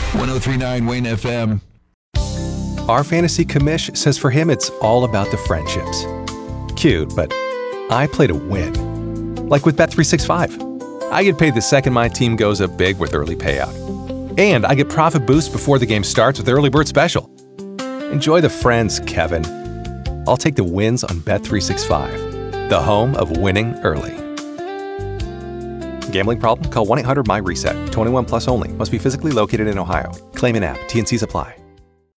1039 Wayne FM. Our fantasy commish says for him it's all about the friendships. Cute, but I play to win. Like with Bet365. I get paid the second my team goes up big with early payout. And I get profit boost before the game starts with Early Bird Special. Enjoy the friends, Kevin. I'll take the wins on Bet365, the home of winning early. Gambling problem? Call 1-800-MY-RESET. 21 plus only. Must be physically located in Ohio. Claim in app. T&Cs apply.